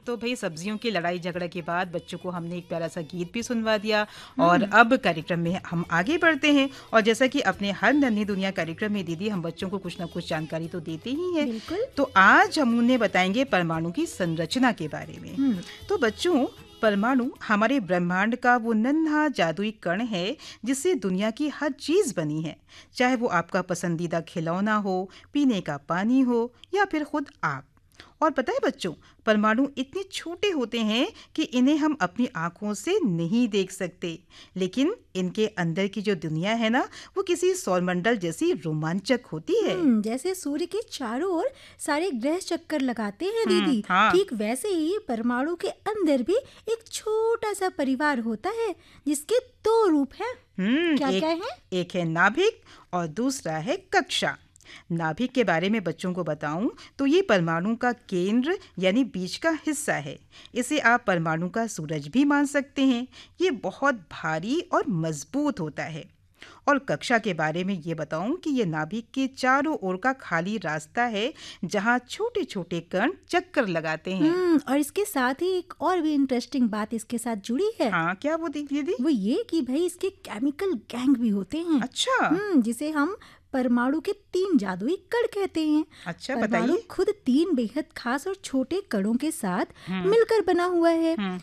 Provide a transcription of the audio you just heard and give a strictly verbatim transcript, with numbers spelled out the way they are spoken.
तो भाई सब्जियों की लड़ाई झगड़ा के बाद बच्चों को हमने एक प्यारा सा गीत भी सुनवा दिया और अब कार्यक्रम में हम आगे बढ़ते हैं। और जैसा कि अपने हर नन्ही दुनिया कार्यक्रम में दीदी हम बच्चों को कुछ ना कुछ जानकारी तो देते ही हैं। बिल्कुल। तो आज हम उन्हें बताएंगे परमाणु की संरचना के बारे में। तो बच्चों, परमाणु हमारे ब्रह्मांड का वो नन्हा जादुई कण है जिससे दुनिया की हर चीज बनी है, चाहे वो आपका पसंदीदा खिलौना हो, पीने का पानी हो या फिर खुद आप। और पता है बच्चों, परमाणु इतने छोटे होते हैं कि इन्हें हम अपनी आंखों से नहीं देख सकते, लेकिन इनके अंदर की जो दुनिया है ना, वो किसी सौरमंडल जैसी रोमांचक होती है। जैसे सूर्य के चारों ओर सारे ग्रह चक्कर लगाते हैं दीदी, हाँ। ठीक वैसे ही परमाणु के अंदर भी एक छोटा सा परिवार होता है जिसके दो रूप हैं। क्या एक, क्या है? एक है नाभिक और दूसरा है कक्षा। नाभिक के बारे में बच्चों को बताऊं तो ये परमाणु का केंद्र यानी बीच का हिस्सा है। इसे आप परमाणु का सूरज भी मान सकते हैं। ये बहुत भारी और मजबूत होता है। और कक्षा के बारे में ये बताऊं कि ये नाभिक के चारों ओर का खाली रास्ता है जहां छोटे छोटे कण चक्कर लगाते हैं। और इसके साथ ही एक और भी इंटरेस्टिंग बात इसके साथ जुड़ी है। हाँ, क्या वो दीदी? वो ये कि भाई इसके केमिकल गैंग भी होते हैं। अच्छा। हम्म जिसे हम परमाणु के तीन जादुई कण कहते हैं। अच्छा, परमाणु बताइए। खुद तीन बेहद खास और छोटे कणों के साथ मिलकर बना हुआ है।